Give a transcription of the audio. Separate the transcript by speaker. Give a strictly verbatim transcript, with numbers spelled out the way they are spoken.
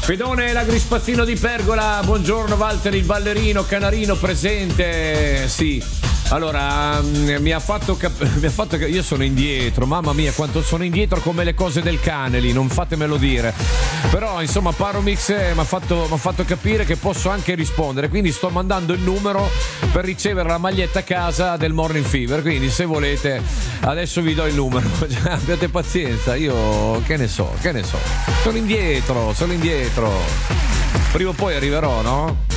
Speaker 1: Fedone, l'agrispazzino di Pergola, buongiorno Walter il ballerino, canarino presente, sì. Allora, mi ha fatto cap- mi ha fatto che io sono indietro, mamma mia quanto sono indietro come le cose del cane lì, non fatemelo dire. Però insomma Paromix mi ha fatto, m'ha fatto capire che posso anche rispondere, quindi sto mandando il numero per ricevere la maglietta a casa del Morning Fever, quindi se volete adesso vi do il numero, abbiate pazienza, io che ne so, che ne so. Sono indietro, sono indietro. Prima o poi arriverò, no?